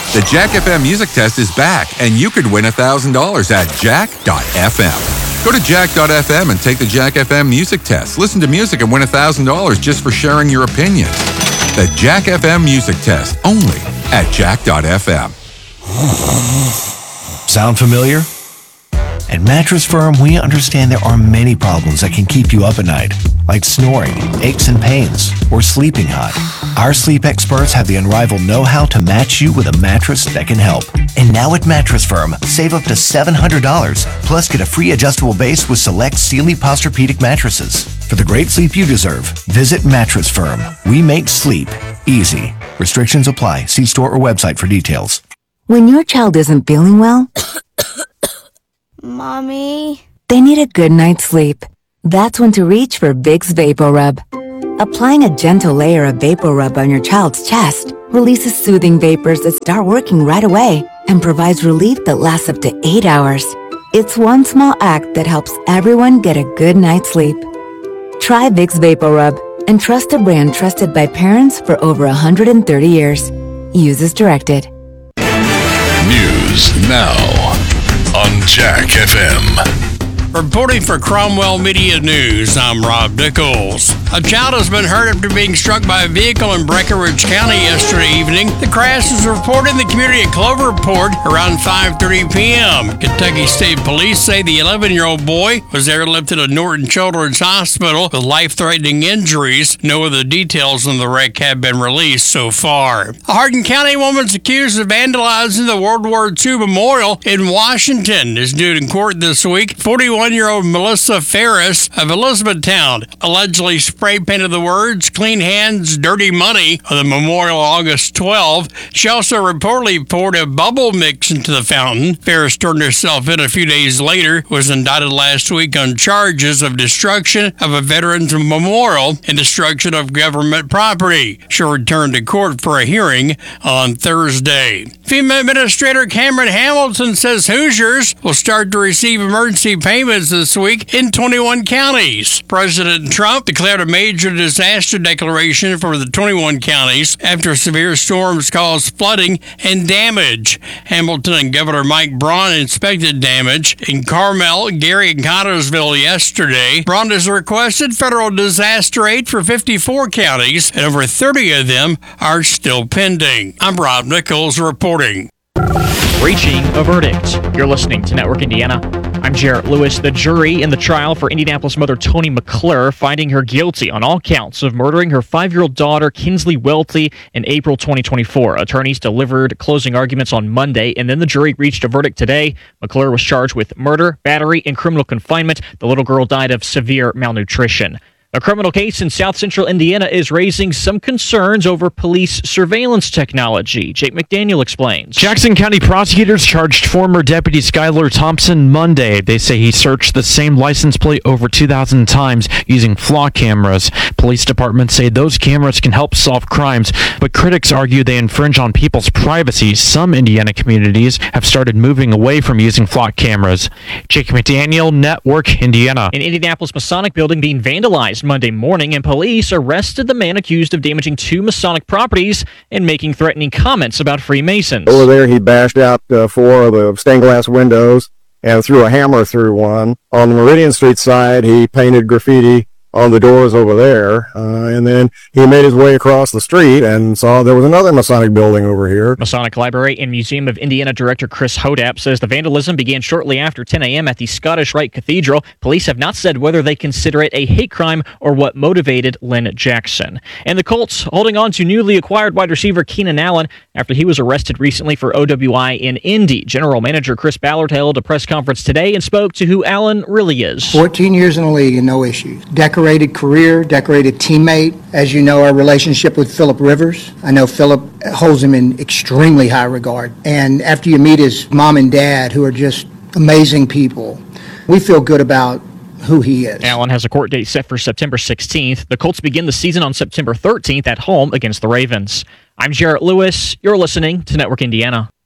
The Jack FM Music Test is back, and you could win $1,000 at jack.fm. Go to jack.fm and take the Jack FM Music Test. Listen to music and win $1,000 just for sharing your opinion. The Jack FM Music Test, only at jack.fm. Sound familiar? At Mattress Firm, we understand there are many problems that can keep you up at night, like snoring, aches and pains, or sleeping hot. Our sleep experts have the unrivaled know-how to match you with a mattress that can help. And now at Mattress Firm, save up to $700, plus get a free adjustable base with select Sealy Posturepedic mattresses. For the great sleep you deserve, visit Mattress Firm. We make sleep easy. Restrictions apply. See store or website for details. When your child isn't feeling well, Mommy, they need a good night's sleep. That's when to reach for Vicks VapoRub. Applying a gentle layer of VapoRub on your child's chest releases soothing vapors that start working right away and provides relief that lasts up to 8 hours. It's one small act that helps everyone get a good night's sleep. Try Vicks VapoRub and trust a brand trusted by parents for over 130 years. Use as directed. News now on Jack FM. Reporting for Cromwell Media News, I'm Rob Nichols. A child has been hurt after being struck by a vehicle in Breckinridge County yesterday evening. The crash was reported in the community at Cloverport around 5:30 p.m. Kentucky State Police say the 11-year-old boy was airlifted to Norton Children's Hospital with life-threatening injuries. No other details on the wreck have been released so far. A Hardin County woman's accused of vandalizing the World War II memorial in Washington is due in court this week. 41-year-old Melissa Ferris of Elizabethtown allegedly spray painted the words "Clean Hands, Dirty Money" on the memorial August 12. She also reportedly poured a bubble mix into the fountain. Ferris turned herself in a few days later, was indicted last week on charges of destruction of a veterans memorial and destruction of government property. She'll return to court for a hearing on Thursday. FEMA Administrator Cameron Hamilton says Hoosiers will start to receive emergency payments this week in 21 counties. President Trump declared a major disaster declaration for the 21 counties after severe storms caused flooding and damage. Hamilton and Governor Mike Braun inspected damage in Carmel, Gary, and Cottersville yesterday. Braun has requested federal disaster aid for 54 counties, and over 30 of them are still pending. I'm Rob Nichols reporting. Reaching a verdict. You're listening to Network Indiana. I'm Jarrett Lewis. The jury in the trial for Indianapolis mother Toni McClure finding her guilty on all counts of murdering her 5-year-old daughter Kinsley Welty in April 2024. Attorneys delivered closing arguments on Monday, and then the jury reached a verdict today. McClure was charged with murder, battery, and criminal confinement. The little girl died of severe malnutrition. A criminal case in South Central Indiana is raising some concerns over police surveillance technology. Jake McDaniel explains. Jackson County prosecutors charged former Deputy Skylar Thompson Monday. They say he searched the same license plate over 2,000 times using flock cameras. Police departments say those cameras can help solve crimes, but critics argue they infringe on people's privacy. Some Indiana communities have started moving away from using flock cameras. Jake McDaniel, Network Indiana. An Indianapolis Masonic building being vandalized Monday morning, and police arrested the man accused of damaging 2 Masonic properties and making threatening comments about Freemasons. Over there, he bashed out 4 of the stained glass windows and threw a hammer through one. On the Meridian Street side, he painted graffiti on the doors over there, and then he made his way across the street and saw there was another Masonic building over here. Masonic Library and Museum of Indiana Director Chris Hodap says the vandalism began shortly after 10 a.m. at the Scottish Rite Cathedral. Police have not said whether they consider it a hate crime or what motivated Lynn Jackson. And the Colts holding on to newly acquired wide receiver Keenan Allen after he was arrested recently for OWI in Indy. General Manager Chris Ballard held a press conference today and spoke to who Allen really is. 14 years in the league and no issues. Decorated career, decorated teammate. As you know, our relationship with Phillip Rivers, I know Phillip holds him in extremely high regard. And after you meet his mom and dad, who are just amazing people, we feel good about who he is. Allen has a court date set for September 16th. The Colts begin the season on September 13th at home against the Ravens. I'm Jarrett Lewis. You're listening to Network Indiana.